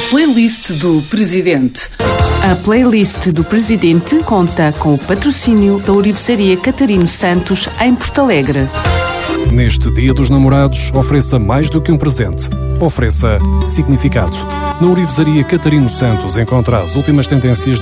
Playlist do Presidente. A playlist do Presidente conta com o patrocínio da Orivesaria Catarino Santos, em Porto Alegre. Neste Dia dos Namorados, ofereça mais do que um presente. Ofereça significado. Na Orivesaria Catarino Santos encontra as últimas tendências de